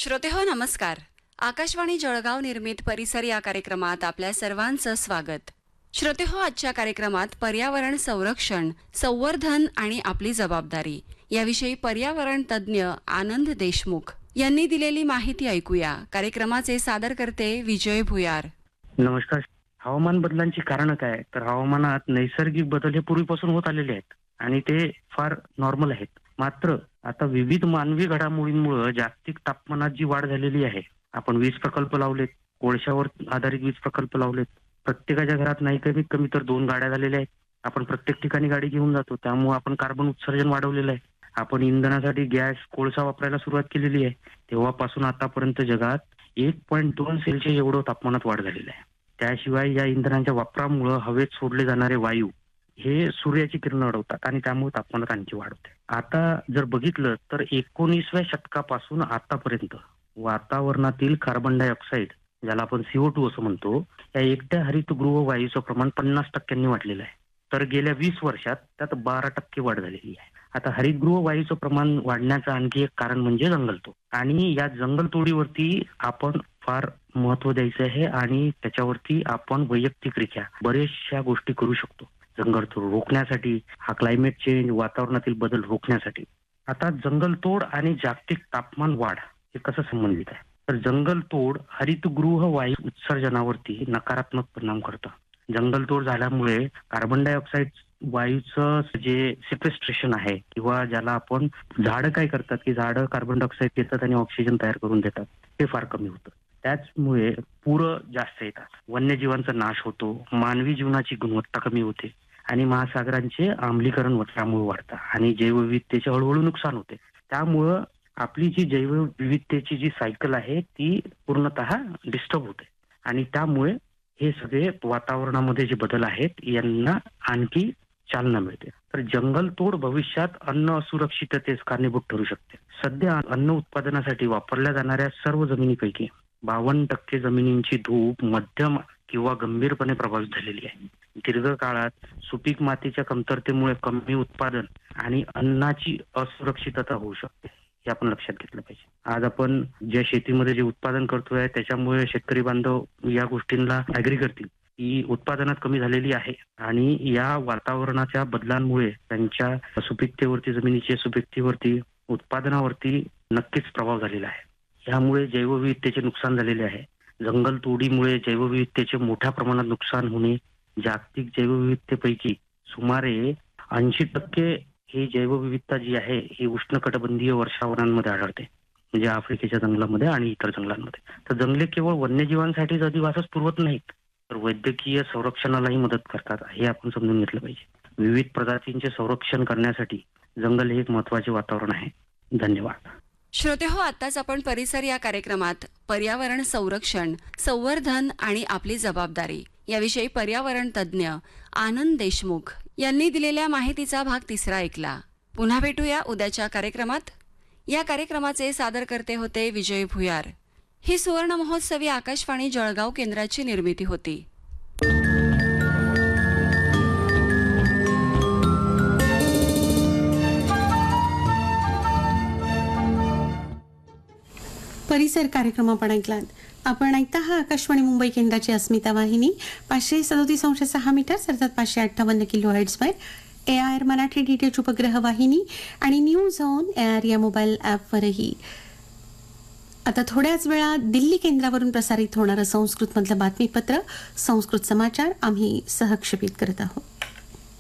श्रोतेहो नमस्कार. आकाशवाणी जळगाव निर्मित परिसर या कार्यक्रमात आपल्या सर्वांचं स्वागत. श्रोतेहो, आजच्या कार्यक्रमात पर्यावरण संरक्षण, संवर्धन आणि आपली जबाबदारी याविषयी पर्यावरण तज्ज्ञ आनंद देशमुख यांनी दिलेली माहिती ऐकूया. कार्यक्रमाचे सादरकर्ते विजय भुयार. नमस्कार. हवामान बदलांची कारणं काय? तर हवामानात नैसर्गिक बदल हे पूर्वीपासून होत आलेले आहेत आणि ते फार नॉर्मल आहेत. मात्र आता विविध मानवी घडामोडींमुळे जागतिक तापमानात जी वाढ झालेली आहे, आपण वीज प्रकल्प लावलेत, कोळशावर आधारित वीज प्रकल्प लावलेत, प्रत्येकाच्या घरात नाही कमीत कमी तर 2 गाड्या झालेल्या आहेत. आपण प्रत्येक ठिकाणी गाडी घेऊन जातो, त्यामुळे आपण कार्बन उत्सर्जन वाढवलेलं आहे. आपण इंधनासाठी गॅस, कोळसा वापरायला सुरुवात केलेली आहे. तेव्हापासून आतापर्यंत जगात 1.2 सेल्सिअस एवढं तापमानात वाढ झालेलं आहे. त्याशिवाय या इंधनांच्या वापरामुळे हवेत सोडले जाणारे वायू हे सूर्याची किरण अडवतात आणि त्यामुळे तापमानात आणखी वाढ होते. आता जर बघितलं तर 19व्या शतकापासून आतापर्यंत वातावरणातील कार्बन डायऑक्साईड, ज्याला आपण CO2 असं म्हणतो, या एकट्या हरितगृह वायूचं प्रमाण 50% वाढलेलं आहे. तर गेल्या 20 वर्षात त्यात 12% वाढ झालेली आहे. आता हरितगृह वायूचं प्रमाण वाढण्याचं आणखी एक कारण म्हणजे जंगलतोड, आणि या जंगलतोडीवरती आपण फार महत्व द्यायचं आहे आणि त्याच्यावरती आपण वैयक्तिकरित्या बरेचशा गोष्टी करू शकतो जंगलतोड रोखण्यासाठी, हा क्लायमेट चेंज, वातावरणातील बदल रोखण्यासाठी. आता जंगलतोड आणि जागतिक तापमान वाढ हे कसं संबंधित आहे? तर जंगलतोड हरितगृह वायू उत्सर्जनावरती नकारात्मक परिणाम करतं. जंगलतोड झाल्यामुळे कार्बन डायऑक्साईड वायूचं जे सिक्वेस्ट्रेशन आहे, किंवा ज्याला आपण झाडं काय करतात की झाडं कार्बन डायऑक्साईड घेतात आणि ऑक्सिजन तयार करून देतात, ते फार कमी होतं. त्याचमुळे पूर जास्त येतात, वन्यजीवांचा नाश होतो, मानवी जीवनाची गुणवत्ता कमी होते आणि महासागरांचे आम्लीकरण त्यामुळे वाढतं आणि जैवविविधतेचे हळूहळू नुकसान होते. त्यामुळं आपली जी जैवविविधतेची जी सायकल आहे ती पूर्णतः डिस्टर्ब होते आणि त्यामुळे हे सगळे वातावरणामध्ये जे बदल आहेत यांना आणखी चालना मिळते. तर जंगलतोड भविष्यात अन्न असुरक्षिततेस कारणीभूत ठरू शकते. सध्या अन्न उत्पादनासाठी वापरल्या जाणाऱ्या सर्व जमिनीपैकी 52% जमिनींची धूप मध्यम किंवा गंभीरपणे प्रभावित झालेली आहे. दीर्घकाळात सुपीक मातीच्या कमतरतेमुळे कमी उत्पादन आणि अन्नाची असुरक्षितता होऊ शकते, हे आपण लक्षात घेतलं पाहिजे. आज आपण ज्या शेतीमध्ये जे उत्पादन करतोय त्याच्यामुळे शेतकरी बांधव या गोष्टींना अग्री करतील की उत्पादनात कमी झालेली आहे आणि या वातावरणाच्या बदलांमुळे त्यांच्या सुपीकतेवरती, जमिनीच्या सुपीकतेवरती, उत्पादनावरती नक्कीच प्रभाव झालेला आहे. यामुळे जैवविविधतेचे नुकसान झालेले आहे. जंगलतोडीमुळे जैवविविधतेचे मोठ्या प्रमाणात नुकसान होणे, जागतिक जैवविविधतेपैकी सुमारे 80% ही जैवविविधता जी आहे ही उष्णकटिबंधीय वर्षावनांमध्ये आढळते, म्हणजे आफ्रिकेच्या जंगलामध्ये आणि इतर जंगलांमध्ये. तर जंगले केवळ वन्यजीवांसाठीच अधिवासच पुरवत नाहीत, तर वैद्यकीय संरक्षणालाही मदत करतात, हे आपण समजून घेतलं पाहिजे. विविध प्रजातींचे संरक्षण करण्यासाठी जंगल हे एक महत्वाचे वातावरण आहे. धन्यवाद. श्रोतेहो, आताच आपण परिसर या कार्यक्रमात पर्यावरण संरक्षण, संवर्धन आणि आपली जबाबदारी याविषयी पर्यावरण तज्ज्ञ आनंद देशमुख यांनी दिलेल्या माहितीचा भाग 3 ऐकला. पुन्हा भेटूया उद्याच्या कार्यक्रमात. या कार्यक्रमाचे सादरकर्ते होते विजय भुयार. ही सुवर्ण महोत्सवी आकाशवाणी जळगाव केंद्राची निर्मिती होती. परिसर कार्यक्रम आपण ऐकता हा आकाशवाणी मुंबई केंद्राची अस्मिता वाहिनी 537.6 मीटर अर्थात 558 किलोहर्ट्झवर, AIR मराठी DTH उपग्रह वाहिनी आणि न्यूज ऑन AIR या मोबाईल ॲपवरही. आता थोड्याच वेळात दिल्ली केंद्रावरून प्रसारित होणारं संस्कृतमधलं बातमीपत्र, संस्कृत समाचार आम्ही सहक्षेपित करत आहोत.